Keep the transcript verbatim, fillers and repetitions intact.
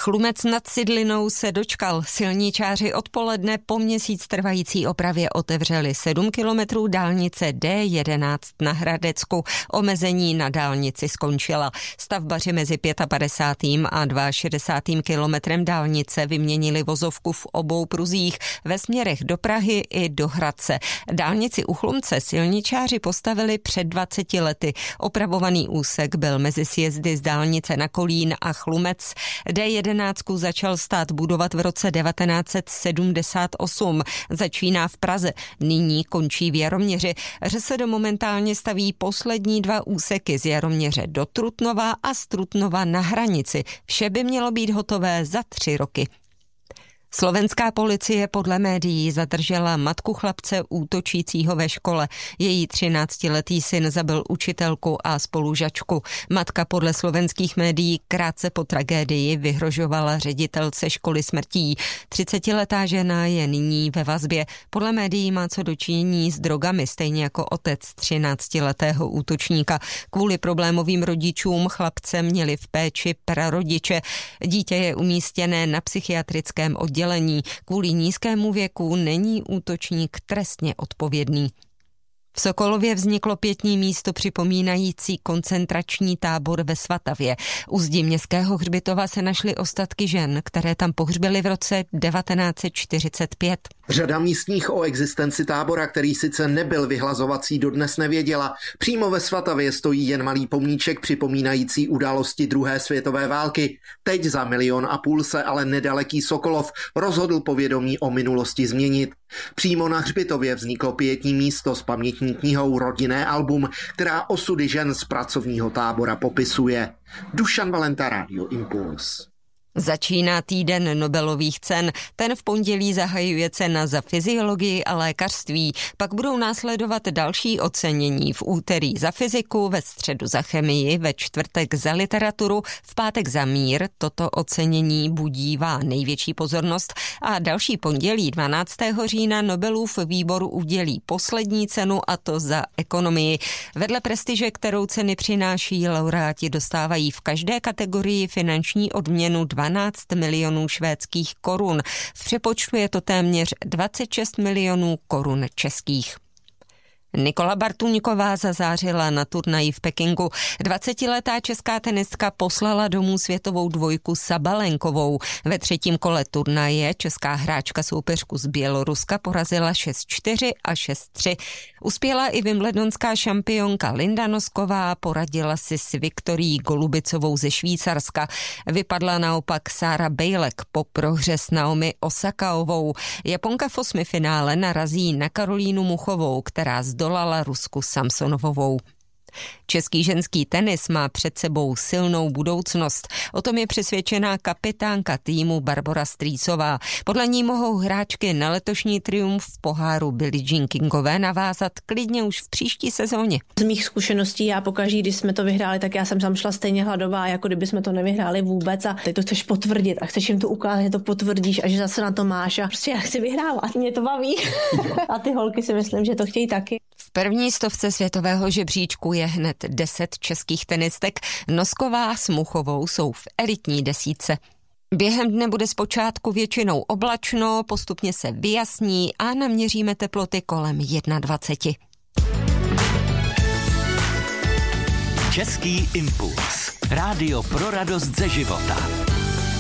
Chlumec nad Cidlinou se dočkal. Silničáři odpoledne po měsíc trvající opravě otevřeli sedm kilometrů dálnice D jedenáct na Hradecku. Omezení na dálnici skončila. Stavbaři mezi padesátým pátým a šedesátým druhým kilometrem dálnice vyměnili vozovku v obou pruzích ve směrech do Prahy i do Hradce. Dálnici u Chlumce silničáři postavili před dvaceti lety. Opravovaný úsek byl mezi sjezdy z dálnice na Kolín a Chlumec. D jedenáct začal stát budovat v roce devatenáct set sedmdesát osm. Začíná v Praze, nyní končí v Jaroměři. ŘSD momentálně staví poslední dva úseky z Jaroměře do Trutnova a z Trutnova na hranici. Vše by mělo být hotové za tři roky. Slovenská policie podle médií zadržela matku chlapce útočícího ve škole. Její třináctiletý syn zabil učitelku a spolužačku. Matka podle slovenských médií krátce po tragédii vyhrožovala ředitelce školy smrtí. třicetiletá žena je nyní ve vazbě. Podle médií má co dočinění s drogami, stejně jako otec třináctiletého útočníka. Kvůli problémovým rodičům chlapce měli v péči prarodiče. Dítě je umístěné na psychiatrickém oddělení. Kvůli nízkému věku není útočník trestně odpovědný. V Sokolově vzniklo pietní místo připomínající koncentrační tábor ve Svatavě. U zdi městského hřbitova se našly ostatky žen, které tam pohřbily v roce devatenáct set čtyřicet pět. Řada místních o existenci tábora, který sice nebyl vyhlazovací, dodnes nevěděla. Přímo ve Svatavě stojí jen malý pomníček připomínající události druhé světové války. Teď za milion a půl se ale nedaleký Sokolov rozhodl povědomí o minulosti změnit. Přímo na hřbitově vzniklo pietní místo s pamětní knihou Rodinné album, která osudy žen z pracovního tábora popisuje. Dušan Valenta, Radio Impuls. Začíná týden Nobelových cen. Ten v pondělí zahajuje cena za fyziologii a lékařství. Pak budou následovat další ocenění v úterý za fyziku, ve středu za chemii, ve čtvrtek za literaturu, v pátek za mír. Toto ocenění budívá největší pozornost a další pondělí dvanáctého října Nobelův výbor udělí poslední cenu, a to za ekonomii. Vedle prestiže, kterou ceny přináší, laureáti dostávají v každé kategorii finanční odměnu dvanáct milionů švédských korun. V přepočtu je to téměř dvacet šest milionů korun českých. Nikola Bartuňková zazářila na turnaji v Pekingu. dvacetiletá česká tenistka poslala domů světovou dvojku Sabalenkovou. Ve třetím kole turnaje česká hráčka soupeřku z Běloruska porazila šest čtyři a šest tři. Uspěla i wimbledonská šampionka Linda Nosková, poradila si s Viktorií Golubicovou ze Švýcarska. Vypadla naopak Sára Bejlek po prohře s Naomi Osakaovou. Japonka v osmifinále narazí na Karolínu Muchovou, která zdolala Rusku Samsonovovou. Český ženský tenis má před sebou silnou budoucnost. O tom je přesvědčená kapitánka týmu Barbora Strýcová. Podle ní mohou hráčky na letošní triumf v poháru Billie Jean Kingové navázat klidně už v příští sezóně. Z mých zkušeností, já pokaždý, když jsme to vyhráli, tak já jsem tam šla stejně hladová, jako kdyby jsme to nevyhráli vůbec, a ty to chceš potvrdit a chceš jim to ukázat, že to potvrdíš a že zase na to máš, a prostě já chci vyhrávat, mě to baví. A ty holky si myslím, že to chtějí taky. V první stovce světového žebříčku je hned deset českých tenistek. Nosková s Muchovou jsou v elitní desítce. Během dne bude zpočátku většinou oblačno, postupně se vyjasní a naměříme teploty kolem dvacet jedna. Český impuls. Rádio pro radost ze života.